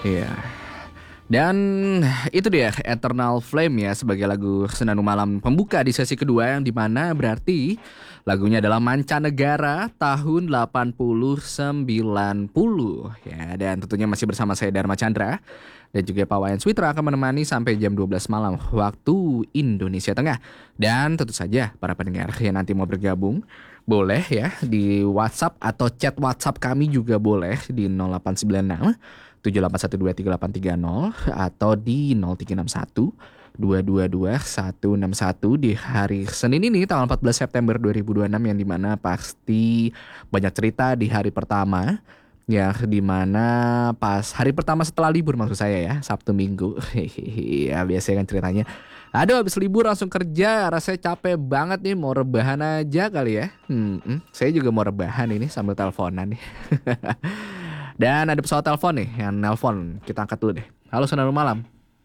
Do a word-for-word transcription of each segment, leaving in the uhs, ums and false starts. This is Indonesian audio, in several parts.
Iya. Dan itu dia Eternal Flame ya sebagai lagu Senandung Malam pembuka di sesi kedua, yang dimana berarti lagunya adalah Mancanegara tahun delapan puluh sembilan puluh ya. Dan tentunya masih bersama saya Dharma Chandra dan juga Pak Wayan Switra akan menemani sampai jam dua belas malam waktu Indonesia Tengah. Dan tentu saja para pendengar yang nanti mau bergabung boleh ya di WhatsApp atau chat WhatsApp kami juga boleh di nol delapan sembilan enam tujuh delapan satu dua tiga delapan tiga nol atau di nol tiga enam satu dua dua dua satu enam satu di hari Senin ini tanggal empat belas September dua ribu dua puluh enam, yang dimana pasti banyak cerita di hari pertama, ya dimana pas hari pertama setelah libur maksud saya ya, Sabtu Minggu. Ya biasanya kan ceritanya, aduh habis libur langsung kerja, rasanya capek banget nih, mau rebahan aja kali ya. Hmm, hmm, saya juga mau rebahan ini sambil teleponan nih. Dan ada pesawat telepon nih yang nelpon, kita angkat dulu deh. Halo, selamat malam.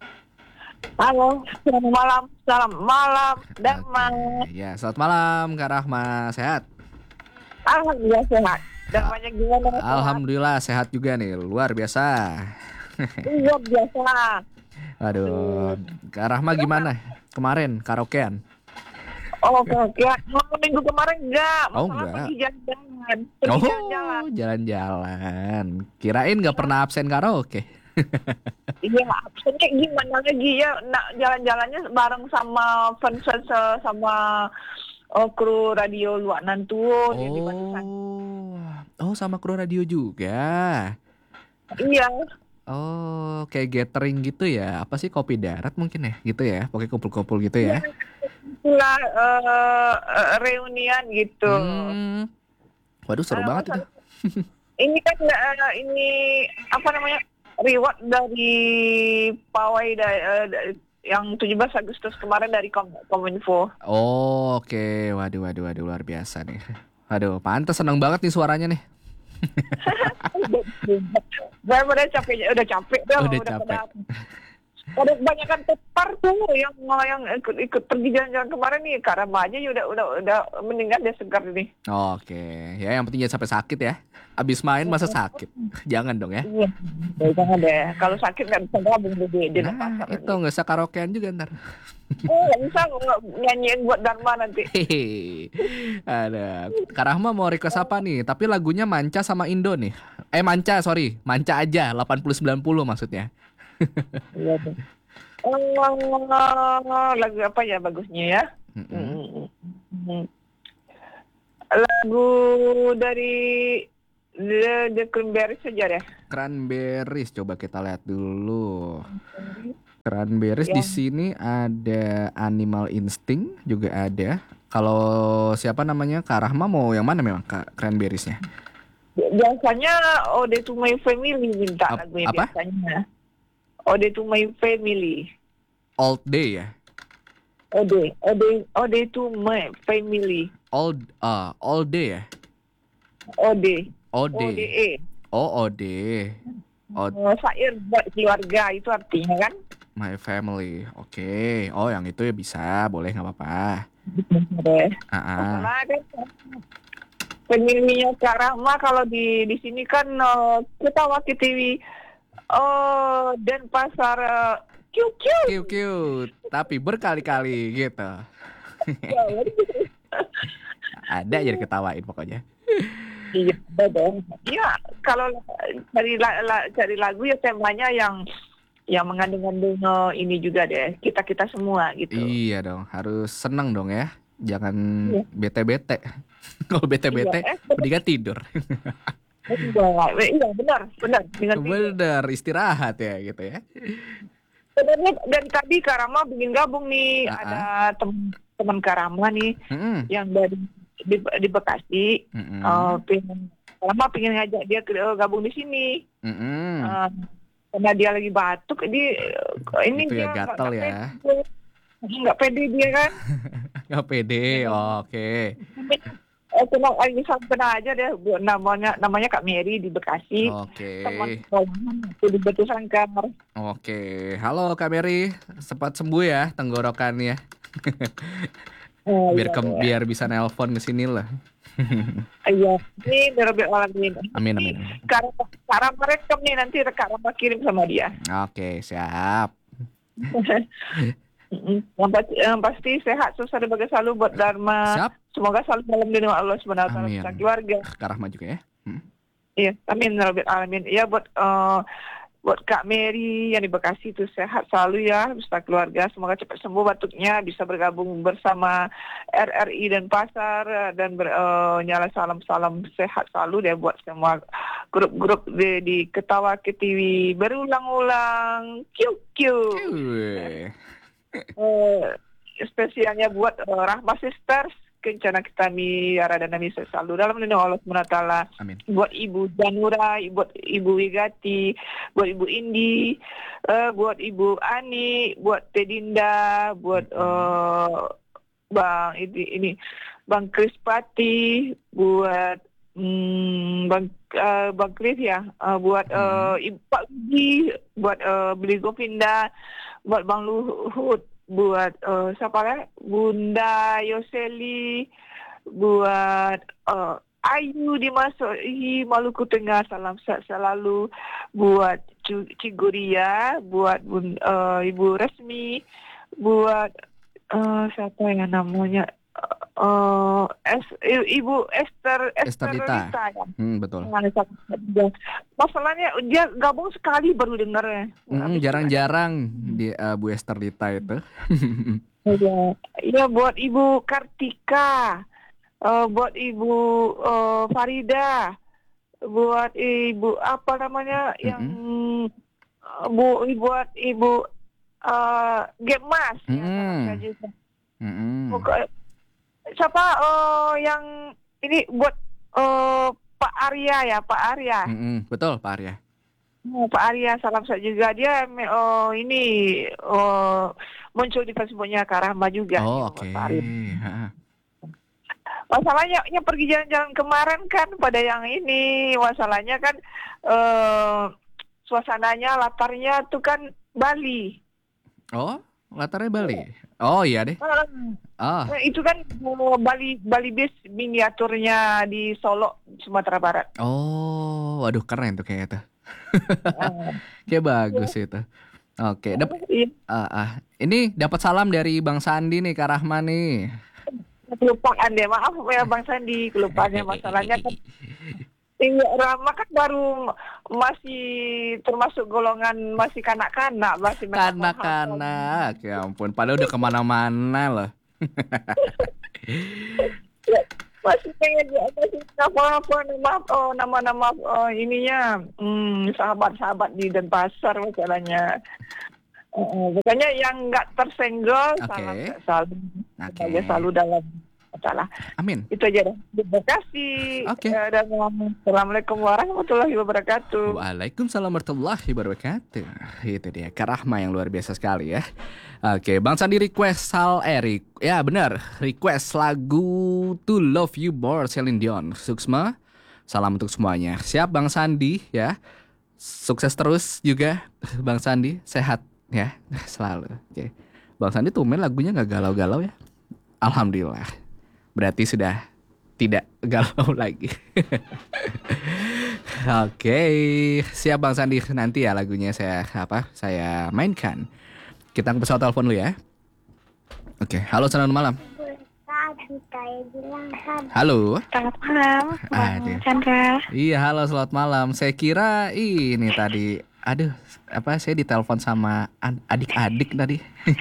Halo, selamat malam, selamat malam, Dharma. Ya, selamat malam Kak Rahma, sehat? Alhamdulillah sehat. Dharmanya gimana? Alhamdulillah sehat juga nih, luar biasa. Luar biasa. Aduh, Kak Rahma gimana kemarin karaokean? Oh, oke. Mau minggu kemarin enggak? Oh, Masalah enggak. pergi jalan-jalan. Pergi Oh, jalan-jalan. jalan-jalan. Kirain nggak pernah absen karaoke. Iya, absennya gimana lagi ya? Nah, jalan-jalannya bareng sama fans-fans eh, sama oh, kru radio Luak Nantun yang di Batusan. Oh, oh sama kru radio juga. Iya. Oh, kayak gathering gitu ya? Apa sih, kopi darat mungkin ya? Gitu ya? Pakai kumpul-kumpul gitu ya? Itulah uh, uh, reunian gitu. Hmm. Waduh, seru Uh, banget itu. Ini kan uh, ini apa namanya, reward dari pawai da- uh, da- yang tujuh belas Agustus kemarin dari Kom- Kominfo. Oh, oke. Waduh, waduh, waduh, luar biasa nih. Waduh, pantas seneng banget nih suaranya nih. Saya udah capek, udah capek dah, Udah udah capek. pada- Ada kebanyakan tepar tuh yang yang ikut, ikut pergi jalan-jalan kemarin nih, karena aja ya udah udah udah meninggal dia segar nih. Oke, ya yang penting jangan sampai sakit ya. Abis main masa sakit? Jangan dong ya. Iya, jangan deh. Kalau sakit nggak bisa gabung di di Nah, pasar. itu nggak usah karaokean juga ntar. Oh, nggak bisa nggak nyanyiin buat Dharma nanti. Hehehe. Ada. Kak Rahma mau request apa nih? Tapi lagunya Manca sama Indo nih. Eh Manca, sorry. Manca aja, delapan puluh sembilan puluh maksudnya. Iya tuh. Oh, lagu apa ya bagusnya ya? Mm-mm. Hmm. Lagu dari The, The Cranberries saja deh. Cranberries, coba kita lihat dulu. Cranberries Ya. di sini ada Animal Instinct juga ada. Kalau siapa namanya, Kak Rahma mau yang mana memang Kak Cranberriesnya? Biasanya Ode to My Family minta Ap- lagunya apa? biasanya. Ode to My Family. Old Day ya? Ode, Ode, Ode to My Family. Old, ah, All Day ya? Ode. Ode. O D E. Oh, Ode. Od Oh, Syair buat keluarga itu artinya kan? My Family. Oke. Oh, yang itu ya bisa, boleh, nggak apa-apa. Deh. Ah, ah. Karena kan penyanyinya Kak Rahma kalau di di sini kan uh, kita wakil T V oh dan pasar uh, Q Q. Cute, cute. Tapi berkali-kali gitu. Ada aja diketawain pokoknya. Iya, betul. Iya, kalau cari la, la, cari lagu ya temanya yang yang mengandung-ngandung uh, ini juga deh, kita-kita semua gitu. Iya dong, harus seneng dong ya. Jangan Iya. bete-bete. Kalau bete-bete, Iya, eh, mendingan tidur. Iya, iya benar, benar. Dengan Bener, istirahat ya gitu ya. sebenarnya dari tadi Kak Rama bikin gabung nih, Ah, ada tem- teman Kak Rama nih Mm-mm. yang dari di, di Bekasi, Mm-mm. uh, pengen Kak Rama pengen ngajak dia ke, gabung di sini. Mm-mm. Uh, karena dia lagi batuk, di uh, ini Gitu ya, dia nggak- gatel nggak ya. pede. Nggak pede dia kan. Nggak pede, oh, oke. Eh, tenang aja, tenang aja deh. Bu, namanya namanya Kak Mary di Bekasi. Oke. Teman sekolahan waktu di Batu Sangkar. Oke, halo Kak Mary, cepat sembuh ya tenggorokannya. Oh, Biar iya, ke, iya. biar bisa nelpon ke sini lah. Iya, ini Robert Alamin. Amin Ini amin amin. sekarang sekarang merekam nih, nanti Kak Rama kirim sama dia. Oke, siap. Mm-mm. Yang pasti, yang pasti sehat sukses dan bahagia selalu buat Dharma. Siap. Semoga selalu dalam lindungan Allah Subhanahu wa taala Amin. bersama keluarga. Kak Rahma juga ya. Hmm. Iya, amin Robert Alamin. Iya, buat eh, buat Kak Mary yang di Bekasi itu sehat selalu ya beserta keluarga. Semoga cepat sembuh batuknya, bisa bergabung bersama R R I dan Pasar eh, dan ber, eh, nyala salam-salam sehat selalu deh buat semua grup-grup di, di Ketawa Ke T V berulang-ulang. Kiu kiu. Cuy. Eh, spesialnya buat eh, Rahma Sisters, kencana kita miara dan nami selalu dalam lindungan Allah subhanahu wa taala. Amin. Buat Ibu Janura, buat Ibu Wigati, buat Ibu Indi, eh, buat Ibu Ani, buat Tedinda, buat eh, Bang ini, ini Bang Krispati, buat hmm, Bang eh, Bang Kris ya, eh, buat eh, Ibu Pak Budi, buat eh, Beli Govinda, buat Bang Luhut, buat eh, siapa lagi? Bunda Yoseli, buat eh, Ayu di Masoi Maluku Tengah, salam sehat selalu, buat Cu- Ciguria, buat Bun, eh, Ibu Resmi, buat eh, siapa yang namanya eh es, Ibu Esther Esther Esther Dita. Rita ya. Hmm, betul. Masalahnya dia gabung sekali baru dengarnya. Mm, jarang-jarang di uh, Bu Esther Dita itu. Iya, iya buat Ibu Kartika, eh, buat Ibu eh, Farida, buat Ibu apa namanya yang eh, Bu buat Ibu eh Gemas. Ya, Mm-mm. sama saya juga. Mm-mm. Buka- siapa eh, yang ini buat eh, Pak Arya ya, Pak Arya. Mm-mm. Betul Pak Arya. Oh, Pak Arya, salam saya juga. Dia oh, ini oh, muncul di Facebooknya Kak Rahma juga. Oh nih, oke. Pak Arya. Ha. Masalahnya yang pergi jalan-jalan kemarin kan pada yang ini, masalahnya kan eh, suasananya, latarnya tuh kan Bali. Oh latarnya Bali. Oh iya deh. Ah. Nah, itu kan oh, Bali Bali Beach miniaturnya di Solo, Sumatera Barat. Oh, waduh keren tuh kayaknya tuh. Ah. Kayak bagus itu. Oke, dap- Iya. ah, ah. Ini dapat salam dari Bang Sandi nih, Kak Rahma nih. Kelupaan deh, maaf ya Bang Sandi, kelupaannya masalahnya kan. Iya, Rama kan baru masih termasuk golongan masih kanak-kanak, masih Kanak-kanak, ya ampun. Padahal udah kemana-mana loh. Ya, masih pengen dia masih apa-apa nama oh, nama-nama oh, ininya hmm, sahabat-sahabat di Denpasar masalahnya. Uh, pokoknya yang nggak tersenggol, Oke. salam selalu, Oke. sebagai selalu dalam masalah. Amin. Itu aja dah. Terima kasih. Oke. Eh, dan Assalamualaikum warahmatullahi wabarakatuh. Waalaikumsalam warahmatullahi wabarakatuh. Itu dia Kak Rahma yang luar biasa sekali ya. Oke, Bang Sandi request Sal Erik. Ya benar, request lagu To Love You More Celine Dion. Suksma. Salam untuk semuanya. Siap Bang Sandi ya. Sukses terus juga Bang Sandi, sehat ya selalu. Oke. Bang Sandi tuh main lagunya nggak galau-galau ya. Alhamdulillah. Berarti sudah tidak galau lagi. Oke, siap Bang Sandi, nanti ya lagunya saya apa? Saya mainkan. Kita ke pesawat telepon dulu ya. Oke, halo selamat malam. Halo. Selamat malam, Bang Aduh. Chandra. Iya, halo selamat malam. Saya kira ini tadi, aduh, apa saya ditelepon sama ad- adik-adik tadi.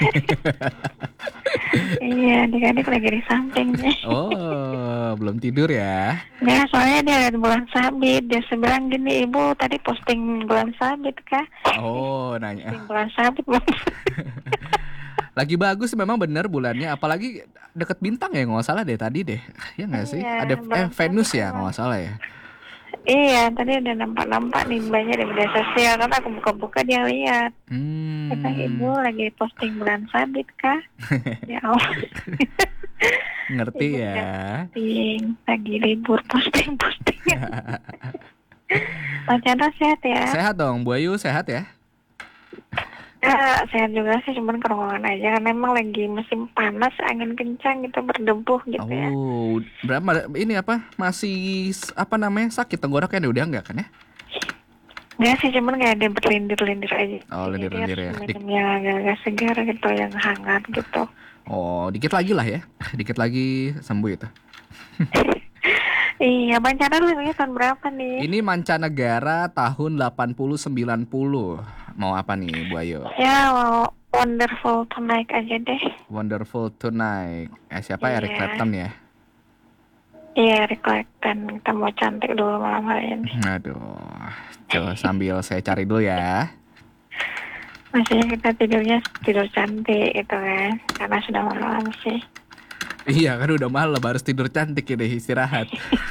Iya, adik-adik lagi di sampingnya. Oh, belum tidur ya? Ya, soalnya dia lihat bulan sabit. Dia bilang gini, Ibu tadi posting bulan sabit kah? Oh, nanya. Posting bulan sabit belum? Lagi bagus memang bener bulannya, apalagi deket bintang ya nggak salah deh tadi deh. Ya nggak sih? Iya, Ada eh, bagus Venus ya banget. kalau nggak salah ya. Iya, tadi ada nampak-nampak nih banyak di media sosial. Karena aku buka-buka dia lihat. Hmm. Kata Ibu lagi posting bulan sabit kah? Ya Allah. Ngerti Ibu ya. posting, lagi libur posting-posting. Bang Chandra sehat ya? Sehat dong, Bu Ayu sehat ya? Ya, sehat juga sih, cuman kerongkongan aja karena emang lagi musim panas, angin kencang gitu, berdebu gitu ya. Oh, berapa ini apa? Masih s- apa namanya? Sakit tenggorokan udah enggak kan ya? Enggak sih, cuman kayak ada berlindir-lindir aja. Oh, Jadi lendir-lendir harus ya. Dik- minum yang agak-agak segar gitu, yang hangat gitu. oh, dikit lagi lah ya. Dikit lagi sembuh itu. Iya, Bencana lu ini tahun berapa nih? Ini mancanegara tahun delapan puluh sembilan puluh. Mau apa nih, Bu Ayu? Ya, mau Wonderful Tonight aja deh. Wonderful Tonight. Eh, siapa? Eric Iya. Clapton ya? Iya, Eric Clapton. Kita mau cantik dulu malam hari ini. Aduh. Coba sambil saya cari dulu ya. Maksudnya kita tidurnya tidur cantik gitu kan. Karena sudah malam sih. Iya kan udah malam harus tidur cantik ini istirahat.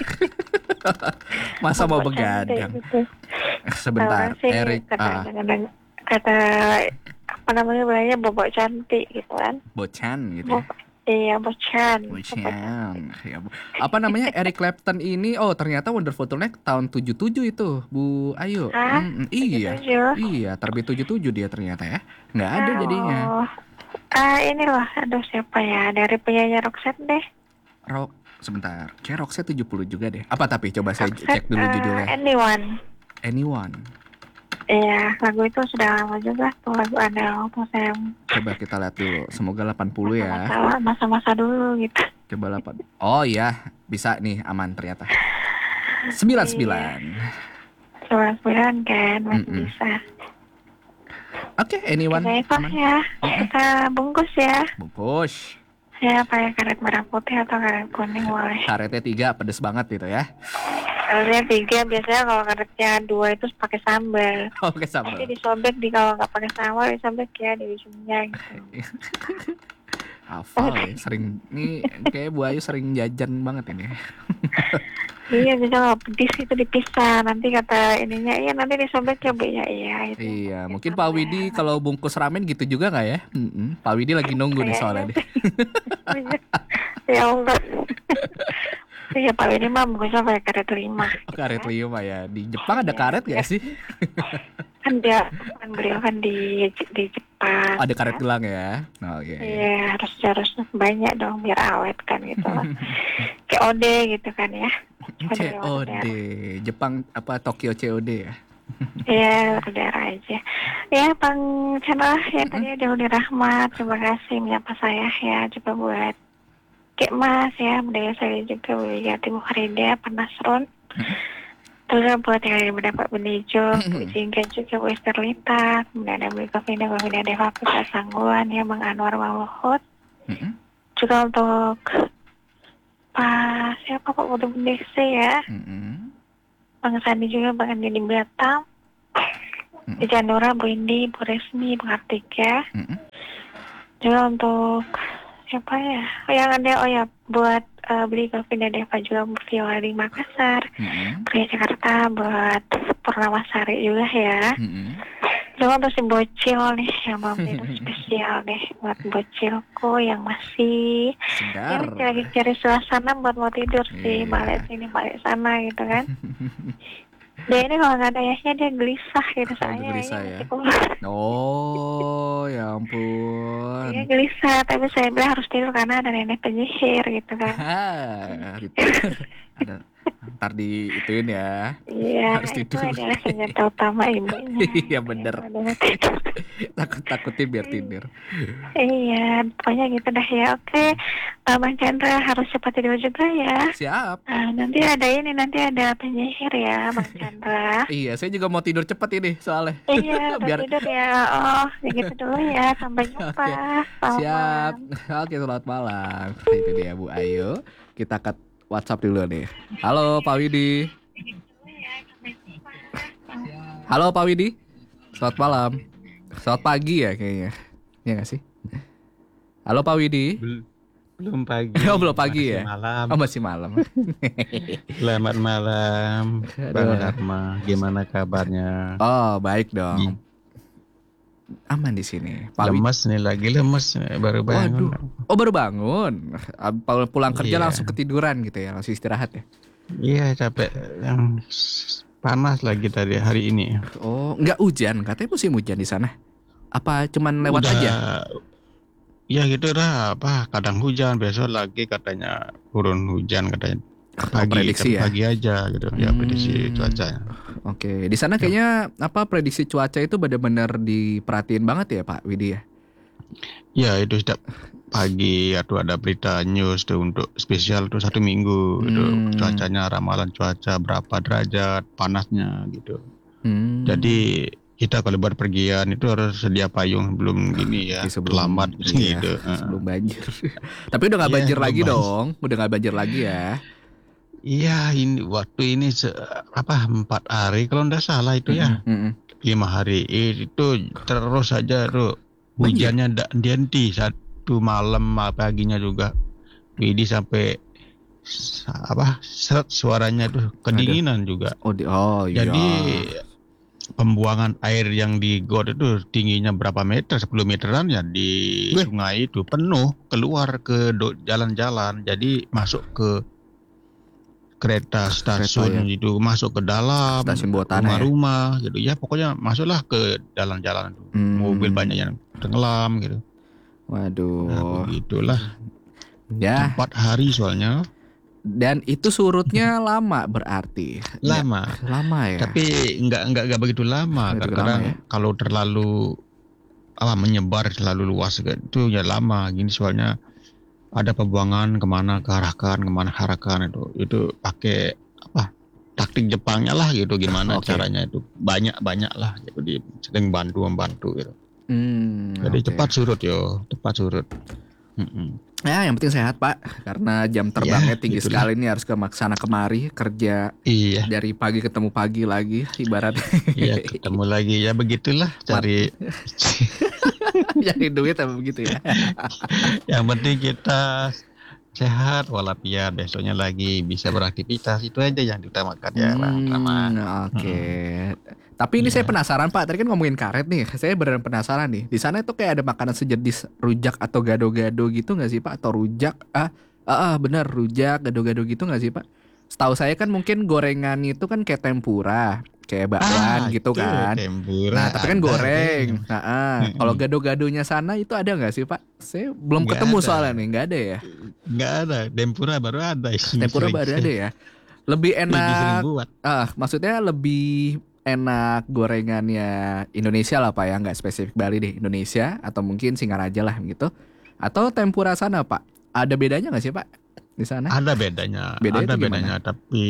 Masa mau Mau cantik begadang? gitu. Sebentar, Tahu sih, Eric kata, ah, kata, kata apa namanya bilangnya bobok cantik gitu kan. Bocan gitu ya. Bobok, iya, bocan. Bocan. Ya, Bu. Apa namanya Eric Clapton ini? Oh, ternyata Wonderful Tonight tahun tujuh puluh tujuh itu, Bu Ayu. Hah? Mm, mm, iya. tujuh puluh tujuh? Iya, terbit tujuh puluh tujuh dia ternyata ya. Nggak ada jadinya. Oh, ah ini loh, aduh siapa ya, dari penyanyi Roxette deh. Rock sebentar. Kayak Roxette tujuh puluh juga deh. Apa tapi coba saya Roxette, cek dulu eh, judulnya. Anyone. Anyone. Iya, lagu itu sudah lama juga tuh, lagu ada waktu saya Coba kita lihat dulu. Semoga delapan puluh ya. masa-masa masa-masa dulu gitu. Coba delapan. Oh iya, bisa nih aman ternyata. sembilan puluh sembilan. Sembilan sembilan kan masih Mm-mm. bisa. Oke, anyone. Oke, kok Aman. ya, kita bungkus ya. Bungkus. Ya, pakai karet merah putih atau karet kuning boleh. Karetnya tiga pedes banget gitu ya. Karetnya tiga, biasanya kalau karetnya dua itu pakai sambal. Oke, Nanti sambal. disobek di kalau nggak pakai sambal disobek ya di ujungnya gitu. Hafal ya, sering ini kayak Bu Ayu sering jajan banget ini. Iya, bisa kalau pedis itu dipisah. Nanti kata ininya, iya nanti disobek ya Bu ya, iya. Itu. Iya, mungkin Pak Widi kalau bungkus ramen gitu juga nggak ya? Mm-mm. Pak Widi lagi nunggu nih soalnya. nih. Ya Allah. Iya, Pak ini mah bungkusnya pakai karet lima. Oh, karet lima ya. Di Jepang ada karet nggak sih? Kan dia, kan beliau kan di di Jepang. Ada karet gelang ya. Oke. Iya, harus harus banyak dong biar awet kan gitu lah. Kayak ode gitu kan ya. C O D, Jepang apa Tokyo C O D ya? Iya, daerah aja. Ya, Bang Chandra ya tadi ada Uni Rahmat. Terima kasih menyapa saya ya. Coba buat Kek Mas ya, budaya saya juga Wiyati Mukharida, Pak Nasron. Terus buat yang mendapat benejo, Bu Jingga juga Bu Esterlita, kemudian ada Bu Kavina, kemudian ada Fakultas Sangguan ya, Bang Anwar Mahmud. Mm-mm. Juga untuk Pak siapa Pak Bodo Bendese ya, Mm-mm. Bang Sandi juga, Bang Andi di Batam, di Janura, Bu Indi, Bu Resmi, Bang Artika. Mm-mm. Juga untuk siapa ya? Oh, yang ada oh ya buat uh, beli Gavina Deva juga Bu Viola di Makassar, Mm-mm. Kerja Jakarta, buat Purnamasari juga ya. Mm-mm. Juga untuk si bocil nih yang belum tidur spesial deh buat bocilku yang masih ya Segar. lagi cari suasana buat mau tidur sih, Iya. balik sini balik sana gitu kan. Dia ini kalau nggak ada ayahnya dia gelisah gitu, soalnya gelisah ayahnya ya. masih keluar. Oh, ya ampun. Dia gelisah, tapi saya bilang harus tidur karena ada nenek penyihir gitu kan. Ah, itu. Ada ntar di ituin ya. Iya, Harus itu tidur. adalah senjata utama ibunya. Iya bener. Adalah tidur. Takut-takutin biar tidur. Iya, pokoknya gitu dah ya. Oke, Pak Bang Chandra harus cepat tidur juga ya. Siap. Nah, nanti ada ini, nanti ada penyihir ya, Bang Chandra. Iya, saya juga mau tidur cepet ini soalnya. Iya, udah Biar- tidur ya. Oh, ya gitu dulu ya. Sampai jumpa. Oke, Selamat Siap. malam. Oke, selamat malam. Itu dia Bu Ayu. Kita ke WhatsApp dulu nih. Halo Pak Widi. Halo Pak Widi. Selamat malam. Selamat pagi ya kayaknya. Iya nggak sih? Halo Pak Widi. Bel- belum pagi. Oh, belum pagi Masih ya? Malam. Oh masih malam. Selamat malam, Bang Aduh. Dharma. Gimana kabarnya? Oh baik dong. Aman di sini. Pak Widi. Lemes nih, lagi lemes nih, baru bangun. Oh baru bangun. Ab- Pulang kerja Iya. langsung ketiduran gitu ya, langsung istirahat ya. Iya, capek. Yang s- panas lagi tadi hari ini. Oh nggak hujan? Katanya musim hujan di sana. Apa cuman lewat Udah, aja? ya gitu dah. Apa kadang hujan, besok lagi katanya turun hujan katanya. Oh, Pagi, prediksi tapi ya? pagi aja gitu. Ya prediksi Hmm, cuacanya. Oke, di sana kayaknya apa prediksi cuaca itu benar-benar diperhatiin banget ya Pak Widi ya? Ya itu setiap pagi atau ada berita news tuh untuk spesial tuh satu minggu itu Hmm, cuacanya, ramalan cuaca berapa derajat panasnya gitu. hmm. Jadi kita kalau buat pergian itu harus sedia payung sebelum gini ya, Oke, sebelum terlambat iya, gitu. sebelum banjir. Tapi udah nggak Iya, banjir belum lagi banjir. dong, udah nggak banjir lagi ya. Iya, ini waktu ini se- apa empat hari kalau nggak salah itu ya, Mm-mm, mm-mm. lima hari itu terus saja tuh Banjir. hujannya ndak henti satu malam ma- paginya juga. Jadi sampai sa- apa seret suaranya tuh Aduh. kedinginan juga. Oh, di, oh Jadi iya. pembuangan air yang di got itu tingginya berapa meter, sepuluh meteran ya di Weh. sungai itu penuh keluar ke do- jalan-jalan. Jadi masuk ke kereta stasiun ya. itu, masuk ke dalam Stasiun bawah tanah ya. rumah-rumah gitu ya, pokoknya masuklah ke jalan-jalan itu. Hmm. Mobil banyak yang tenggelam gitu. Nah, Waduh. begitulah. Ya, Empat hari soalnya. dan itu surutnya lama berarti. Ya, Lama. lama ya. Tapi nggak nggak nggak begitu lama. Nggak begitu Kadang-kadang lama ya. kalau terlalu apa menyebar terlalu luas itu ya lama. Gini soalnya ada pembuangan kemana kearahkan kemana harakan itu itu pakai apa taktik Jepangnya lah gitu, gimana Oke. caranya itu banyak banyak lah gitu, di sering bantu membantu gitu. Hmm, Jadi oke. cepat surut yo, cepat surut. Mm-mm. Ya, yang penting sehat Pak, karena jam terbangnya Ya, tinggi itulah. sekali nih, harus ke sana kemari kerja Iya, dari pagi ketemu pagi lagi ibaratnya. iya ketemu lagi ya begitulah cari. Jadi duit apa begitu ya. Yang penting kita sehat walafiat, besoknya lagi bisa beraktivitas, itu aja yang diutamakan ya Bang Rama. Hmm, oke. Tapi ini Iya. saya penasaran Pak, tadi kan ngomongin karet nih. Saya beneran penasaran nih. Di sana itu kayak ada makanan sejenis rujak atau gado-gado gitu nggak sih Pak? Atau rujak? Ah, ah, ah bener rujak, gado-gado gitu nggak sih Pak? Setahu saya kan mungkin gorengan itu kan kayak tempura, kayak bakwan gitu itu kan. tempura Nah, tapi kan ada, goreng. Bang. Nah, ah. Mm-mm. Kalau gado-gadonya sana itu ada nggak sih Pak? Saya belum Nggak ketemu ada. soalnya nih, nggak ada ya. Nggak ada, tempura baru ada. Tempura baru ada ya. Lebih Lebih sering enak. buat. Ah, maksudnya lebih enak gorengannya Indonesia lah Pak ya, nggak spesifik Bali deh, Indonesia atau mungkin Singaraja lah gitu. Atau tempura sana Pak, ada bedanya nggak sih Pak di sana? Ada bedanya, Bedanya ada itu gimana? bedanya. Tapi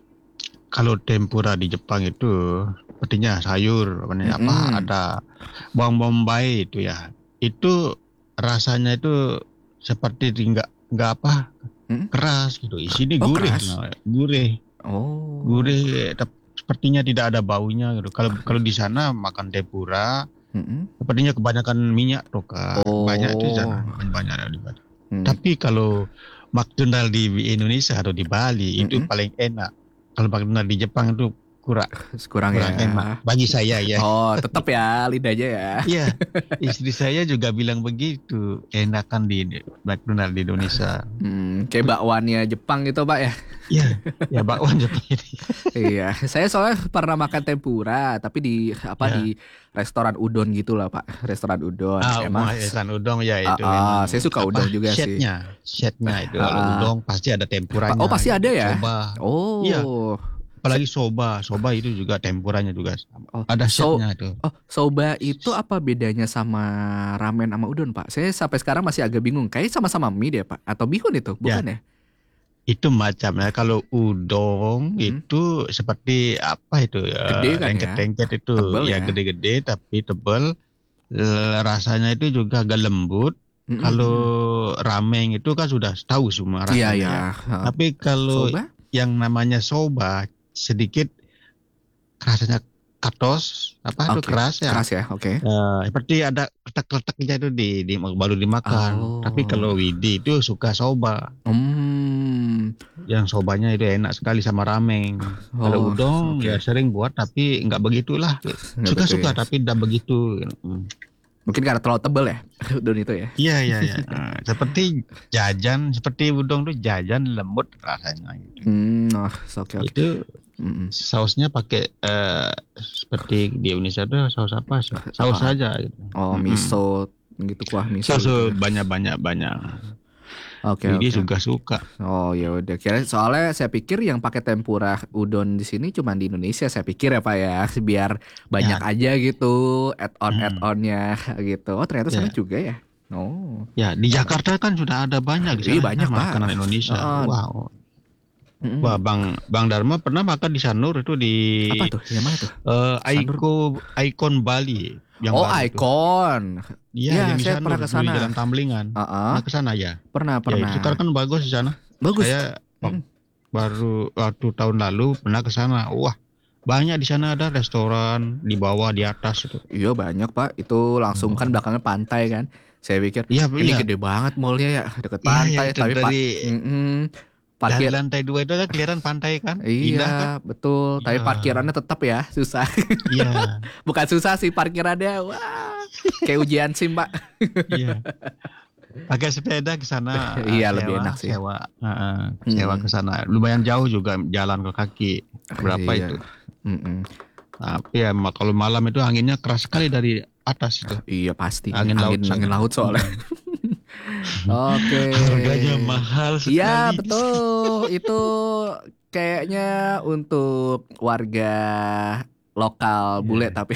kalau tempura di Jepang itu sepertinya sayur, apa, Mm-mm. apa ada bawang bombay itu ya. Itu rasanya itu seperti nggak nggak apa Mm? keras gitu. Isinya Oh, gurih, keras. nah, gurih, Oh, gurih. Tapi sepertinya tidak ada baunya gitu. Kalau kalau di sana makan tempura, Mm-mm. sepertinya kebanyakan minyak tuh Kak. Oh. Banyak di sana, banyak di sana. Hmm. Tapi kalau McDonald di Indonesia atau di Bali itu Mm-mm. paling enak. Kalau McDonald di Jepang itu kurang kurang, kurang ya. enak bagi saya ya. Oh, tetap ya lidahnya ya. Iya, istri saya juga bilang begitu. Enakan di McDonald di Indonesia. Hmm, kayak bakwannya Jepang gitu Pak ya. Iya, ya bakwan seperti ini. Iya, saya soalnya pernah makan tempura, tapi di apa Ya. di restoran udon gitulah Pak, restoran udon. Ah, Emang Mahesan udang ya Ah, itu. ah, memang saya suka apa, udang juga sih. setnya, setnya itu kalau Ah. udang pasti ada tempuranya. Oh, pasti ada ya? Soba. Oh, Iya. Apalagi soba, soba itu juga tempuranya juga Oh, ada so- setnya itu. oh, soba itu apa bedanya sama ramen sama udon Pak? Saya sampai sekarang masih agak bingung. Kayak sama-sama mie deh Pak, atau bihun itu, bukan ya? Itu macamnya. Kalau udon Hmm. itu seperti apa itu ya? Gede kan ya? Lengket-lengket itu Tebel ya? ya, gede-gede tapi tebal. L- Rasanya itu juga agak lembut. Mm-mm. Kalau ramen itu kan sudah tahu semua Iya rasanya. ya. Tapi kalau Soba? yang namanya soba sedikit rasanya katos apa itu Oke, keras ya. Keras ya, oke. Eh, seperti ada letak-letaknya itu di, di baru dimakan. Oh. Tapi kalau Widi itu suka soba. Hmm. Yang sobanya itu enak sekali sama ramen. Kalau Oh, udon oke. ya sering buat tapi nggak begitulah. Nggak Suka-suka betul ya. tapi tidak begitu. Hmm. Mungkin karena terlalu tebel ya udon itu ya. Iya iya iya. Nah, seperti jajan, seperti udon tuh jajan lembut rasanya. Gitu. Hmm, oh, oke oke. Itu Mm-mm. Sausnya pakai eh, seperti di Indonesia tuh saus apa? Saus Apa? saja gitu. Oh, Mm-mm. miso gitu, kuah miso Saus gitu. banyak-banyak banyak. Oke, Jadi oke. juga suka. Oh, ya udah. Kira soalnya saya pikir yang pakai tempura udon di sini cuma di Indonesia, saya pikir ya Pak ya, biar banyak Ya. aja gitu add-on Hmm. add-onnya gitu. Oh, ternyata sana Ya. juga ya. Oh. Ya, di Jakarta kan sudah ada banyak di Iya, sana banyak, Pak. makanan Indonesia. Heeh. Wow. Mm-mm. Wah, Bang Bang Dharma pernah makan di Sanur itu di Apa tuh? Yang mana tuh? eh, Sanur? Iko Icon Bali yang Oh, baru tuh. Icon. Iya, Iya, yang di saya Sanur pernah ke di sana. Jalan Tamlingan. Heeh. Pernah ke sana ya? Pernah, Ya, pernah. itu sekarang kan bagus di sana. Bagus. Saya wak- Mm. baru waktu tahun lalu pernah ke sana. Wah, banyak di sana ada restoran di bawah di atas itu. Iya, banyak Pak. Itu langsung kan belakangnya pantai kan. Saya pikir Iya, ini iya. gede banget mallnya ya, deket Iya, pantai. iya, itu Tapi pa- dari- Mm-mm. Dari parkir. lantai dua itu kan kelihatan pantai kan? Indah kan? Iya, betul. Tapi Iya. parkirannya tetap ya susah. Iya, Bukan susah sih parkirannya. Wah, kayak ujian SIM, Pak. iya. Pakai sepeda ke sana. Iya, eh, lebih sewa, enak sih. Sewa, Heeh, sewa Hmm. ke sana. Lumayan jauh juga jalan ke kaki. Berapa Iya. itu? Mm-mm. Tapi ya ma- kalau malam itu anginnya keras sekali dari atas itu. Iya pasti. Angin laut angin, sana. angin laut soalnya. Oke. Harganya mahal sekali. Iya betul. Itu kayaknya untuk warga lokal Iya. bule tapi.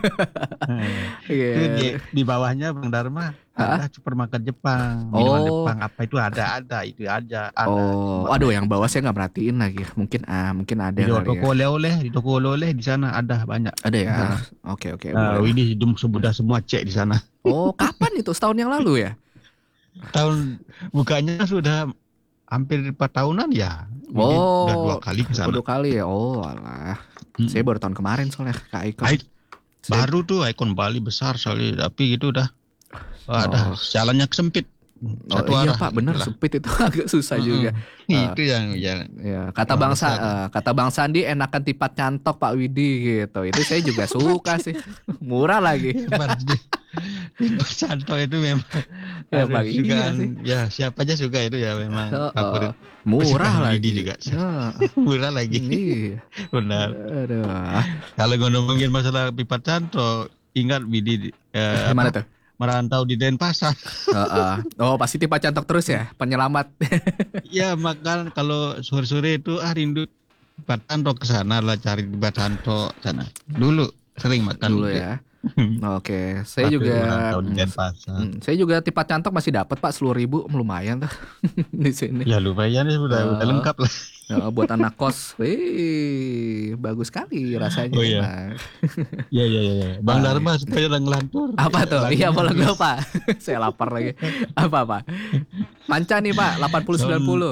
Iya. Itu di, di bawahnya Bang Dharma Hah? ada supermarket Jepang, minuman Oh. Jepang apa itu ada ada itu aja ada. Oh, aduh yang bawah saya nggak perhatiin lagi. Mungkin ah mungkin ada Di kali toko ya. oleh-oleh, di toko oleh-oleh di sana ada banyak. Ada ya. Sana. Oke oke. Nah, boleh. ini hidup sudah semua cek di sana. Oh, kapan itu? Setahun yang lalu ya? Tahun bukanya sudah hampir empat tahunan ya. Ini Oh, udah dua kali ke sana. Dua kali ya. Oh, alah. Hmm. Saya baru tahun kemarin soalnya ke Icon. Baik, Saya- baru tuh ikon Bali besar sekali, tapi gitu udah. Wah, Oh. dah jalannya sempit. Oh, Satu iya arah. Pak, bener Itulah. sempit itu agak susah juga. Mm-mm. Itu yang yang Ya, kata Oh, Bang Sa- besar. eh, kata Bang Sandi enakan tipat cantok Pak Widi gitu. Itu saya juga suka sih. Murah lagi. Pak Santo itu memang Ya, harus Bang, juga, iya sih. ya siapa aja suka itu ya memang Oh, favorit. oh. Murah Bang lagi. Widi juga. Ya, Murah lagi. iya. Benar. Aduh. Kalau ngomongin masalah pipa Santo, ingat Widi eh, Gimana apa, tuh? merantau di Denpasar. Heeh. Oh, pasti tipat cantok terus ya, penyelamat. Ya makan kalau sore-sore itu ah rindu pipa Santo ke sana lah cari pipa Santo sana. Dulu sering makan Dulu gitu. ya. Oke, saya Waktu juga merantau di Denpasar. Hmm, saya juga tipat cantok masih dapat Pak sepuluh ribu lumayan tuh di sini. Ya lumayan ya sudah, udah Oh. lengkap lah. Ya, buat anak kos, wih, bagus sekali rasanya. Oh, iya. emang. Iya iya iya. Bang Ah, Dharma supaya udah ngelantur. Apa tuh? Lagunya Iya boleh bagus. dulu Pak. Saya lapar lagi. Apa Pak? Manca nih Pak, delapan puluh sembilan puluh.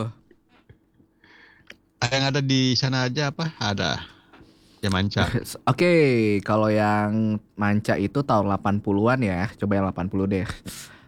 Yang ada di sana aja apa? Ada. Ya manca. Oke, kalau yang manca itu tahun delapan puluhan ya. Coba yang delapan puluh deh.